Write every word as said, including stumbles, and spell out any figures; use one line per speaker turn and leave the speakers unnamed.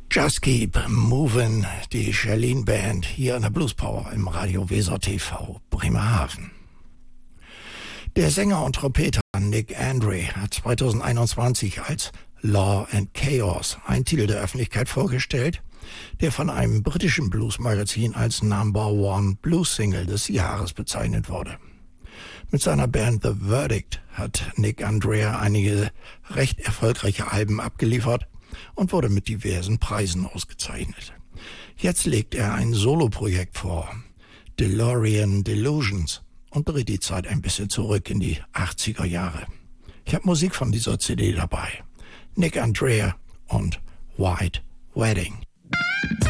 Just Keep Movin', die Charlene Band hier in der Blues Power im Radio Weser T V Bremerhaven. Der Sänger und Trompeter Nick Andre hat zweitausendeinundzwanzig als Law and Chaos einen Titel der Öffentlichkeit vorgestellt, der von einem britischen Blues-Magazin als Number One Blues Single des Jahres bezeichnet wurde. Mit seiner Band The Verdict hat Nick Andre einige recht erfolgreiche Alben abgeliefert und wurde mit diversen Preisen ausgezeichnet. Jetzt legt er ein Soloprojekt vor, DeLorean Delusions, und dreht die Zeit ein bisschen zurück in die achtziger Jahre. Ich habe Musik von dieser C D dabei. Nick Andre und White Wedding.